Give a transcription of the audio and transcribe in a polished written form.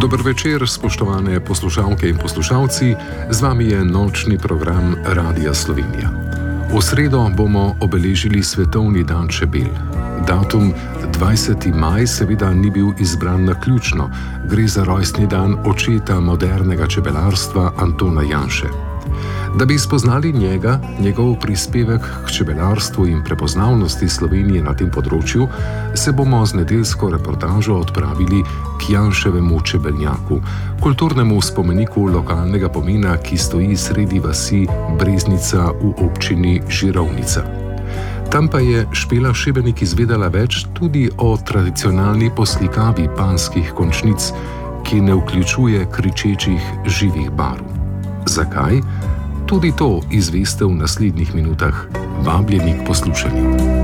Dober večer, spoštovane poslušalke in poslušalci, z vami je nočni program Radia Slovenija. V sredo bomo obeležili Svetovni dan čebel. Datum 20. maj seveda ni bil izbran naključno, gre za rojstni dan očeta modernega čebelarstva Antona Janše. Da bi spoznali njega, njegov prispevek k čebelarstvu in prepoznavnosti Slovenije na tem področju, se bomo z nedeljsko reportažo odpravili k Janševemu čebelnjaku, kulturnemu spomeniku lokalnega pomena, ki stoji sredi vasi Breznica v občini Žirovnica. Tam pa je Špela Šebenik izvedela več tudi o tradicionalni poslikavi panjskih končnic, ki ne vključuje kričečih živih barv. Zakaj? Tudi to izveste v naslednjih minutah. Vabljeni k poslušanju.